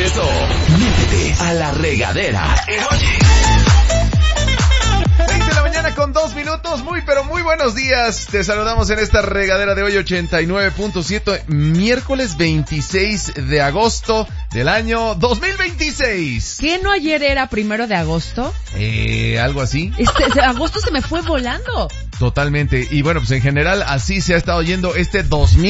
eso, métete a la regadera. Oye. 6 de la mañana con 2 minutos, pero muy buenos días. Te saludamos en esta regadera de hoy 89.7, miércoles 26 de agosto del año 2026. ¿Qué no ayer era 1 de agosto? Algo así. Agosto se me fue volando. Totalmente. Y bueno, pues en general así se ha estado yendo este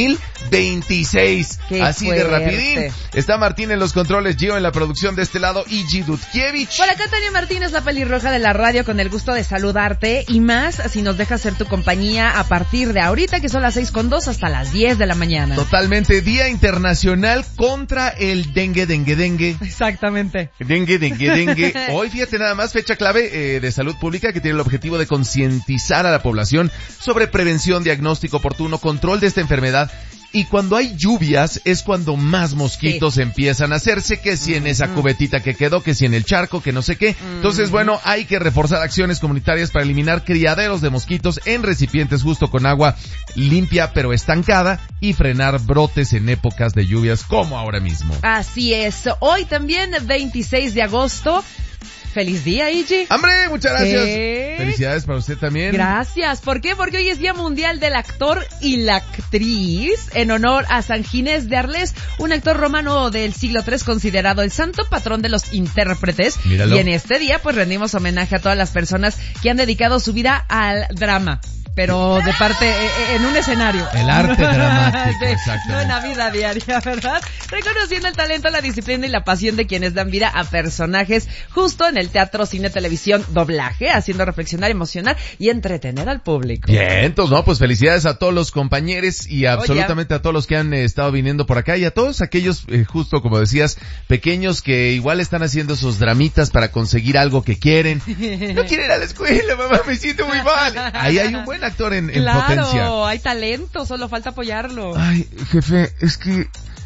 2026. Qué así fuerte. De rapidín. Está Martín en los controles, Gio en la producción de este lado y G. Dudkiewicz. Por acá Tania Martínez, la pelirroja de la radio, con el gusto de saludarte y más si nos dejas ser tu compañía a partir de ahorita, que son las 6:02 hasta las 10 de la mañana. Totalmente. Día Internacional contra el dengue. Exactamente. Dengue. Hoy, fíjate nada más, fecha clave de salud pública que tiene el objetivo de concientizar a la población sobre prevención, diagnóstico oportuno, control de esta enfermedad. Y cuando hay lluvias es cuando más mosquitos empiezan a hacerse, que si en esa cubetita que quedó, que si en el charco, que no sé qué. Entonces, bueno, hay que reforzar acciones comunitarias para eliminar criaderos de mosquitos en recipientes justo con agua limpia pero estancada y frenar brotes en épocas de lluvias como ahora mismo. Así es. Hoy también, 26 de agosto. ¡Feliz día, Igi! ¡Hombre, muchas gracias! ¿Qué? Felicidades para usted también. Gracias. ¿Por qué? Porque hoy es Día Mundial del Actor y la Actriz, en honor a San Ginés de Arles, un actor romano del siglo III considerado el santo patrón de los intérpretes. Míralo. Y en este día, pues rendimos homenaje a todas las personas que han dedicado su vida al drama. Pero de parte, en un escenario. El arte dramático, sí, exacto. No en la vida diaria, ¿verdad? Reconociendo el talento, la disciplina y la pasión de quienes dan vida a personajes justo en el teatro, cine, televisión, doblaje, haciendo reflexionar, emocionar y entretener al público. Bien, entonces, no, pues felicidades a todos los compañeros y absolutamente a todos los que han estado viniendo por acá y a todos aquellos, justo como decías, pequeños que igual están haciendo sus dramitas para conseguir algo que quieren. No quieren ir a la escuela, mamá, me siento muy mal. Ahí hay un buen actor en potencia. Claro, hay talento, solo falta apoyarlo. Ay, jefe, es que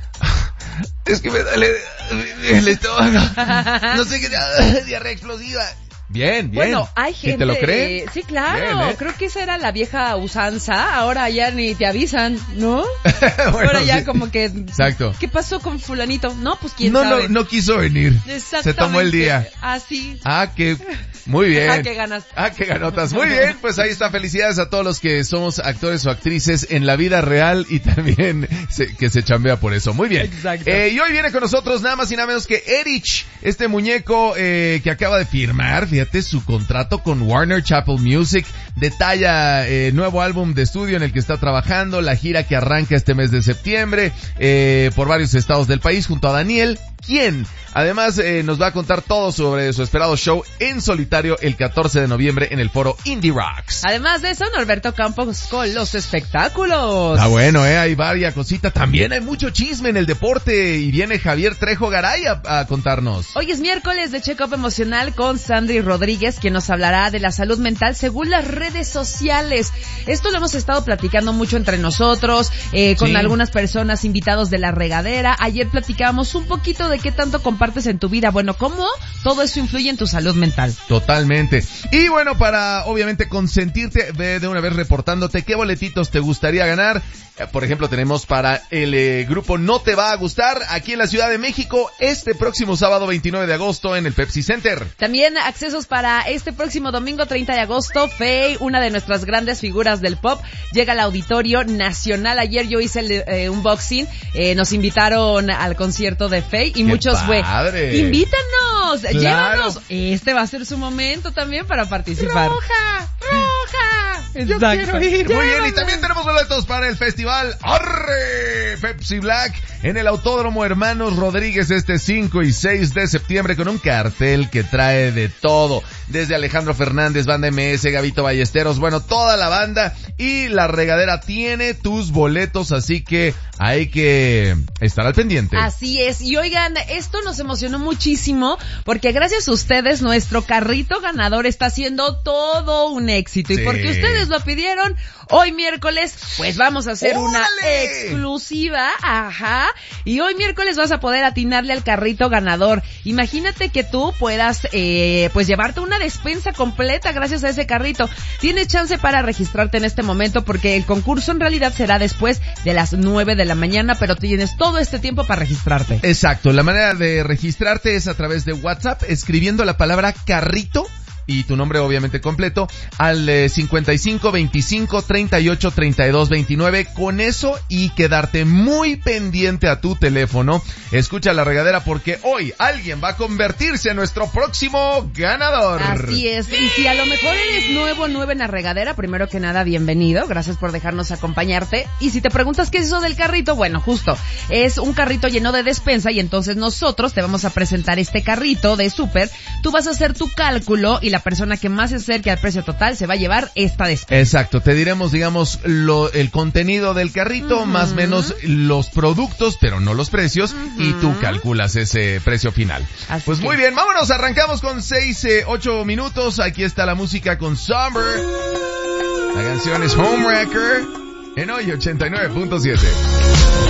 me duele el estómago. No sé qué, diarrea explosiva. Bien. Bueno, hay gente... ¿Sí te lo cree? Sí, claro. Bien, Creo que esa era la vieja usanza. Ahora ya ni te avisan, ¿no? Bueno, ahora ya sí. como que... Exacto. ¿Qué pasó con fulanito? No, pues quién sabe. No quiso venir. Exactamente. Se tomó el día. Así. Muy bien. Qué ganas. Qué ganotas. Muy bien, pues ahí está. Felicidades a todos los que somos actores o actrices en la vida real y también que se chambea por eso. Muy bien. Exacto. Y hoy viene con nosotros nada más y nada menos que Erich, este muñeco que acaba de firmar, fíjate, su contrato con Warner Chappell Music. Detalla nuevo álbum de estudio en el que está trabajando, la gira que arranca este mes de septiembre por varios estados del país junto a Daniel, quien además nos va a contar todo sobre su esperado show en solitario el 14 de noviembre en el foro Indie Rocks. Además de eso, Norberto Campos con los espectáculos. Bueno, hay varias cositas. También hay mucho chisme en el deporte y viene Javier Trejo Garay a contarnos. Hoy es miércoles de Check-up Emocional con Sandri Rodríguez, quien nos hablará de la salud mental según las redes sociales. Esto lo hemos estado platicando mucho entre nosotros, con algunas personas, invitados de la regadera. Ayer platicábamos un poquito de qué tanto compartes en tu vida. Bueno, cómo todo eso influye en tu salud mental. Totalmente. Y bueno, para obviamente consentirte, de una vez reportándote qué boletitos te gustaría ganar. Por ejemplo, tenemos para el grupo No Te Va a Gustar aquí en la Ciudad de México este próximo sábado 29 de agosto en el Pepsi Center. También accesos para este próximo domingo 30 de agosto. Faye, una de nuestras grandes figuras del pop, llega al Auditorio Nacional. Ayer yo hice el unboxing, nos invitaron al concierto de Faye y muchos fue, invítanos, claro. Llévanos. Este va a ser su momento también para participar. ¡Roja! Yo quiero ir. Muy bien, y también tenemos boletos para el festival Arre Pepsi Black en el Autódromo Hermanos Rodríguez este 5 y 6 de septiembre con un cartel que trae de todo, desde Alejandro Fernández, Banda MS, Gabito Ballesteros, bueno, toda la banda, y la regadera tiene tus boletos, así que hay que estar al pendiente. Así es, y oigan, esto nos emocionó muchísimo porque gracias a ustedes nuestro carrito ganador está siendo todo un éxito, y porque ustedes lo pidieron, hoy miércoles pues vamos a hacer una exclusiva, y hoy miércoles vas a poder atinarle al carrito ganador. Imagínate que tú puedas pues llevarte una despensa completa gracias a ese carrito. Tienes chance para registrarte en este momento porque el concurso en realidad será después de las 9 de la mañana, pero tienes todo este tiempo para registrarte. Exacto, la manera de registrarte es a través de WhatsApp, escribiendo la palabra carrito y tu nombre obviamente completo al 55 25 38 32 29. Con eso y quedarte muy pendiente a tu teléfono. Escucha La Regadera porque hoy alguien va a convertirse en nuestro próximo ganador. Así es. Y si a lo mejor eres nuevo en La Regadera, primero que nada, bienvenido. Gracias por dejarnos acompañarte. Y si te preguntas qué es eso del carrito, bueno, justo, es un carrito lleno de despensa y entonces nosotros te vamos a presentar este carrito de súper. Tú vas a hacer tu cálculo y la persona que más se acerque al precio total se va a llevar esta despensa. Exacto, te diremos, digamos, el contenido del carrito, más o menos los productos, pero no los precios, y tú calculas ese precio final. Así pues que... muy bien, vámonos, arrancamos con 8 minutos, aquí está la música con Summer, la canción es Homewrecker, en hoy 89.7.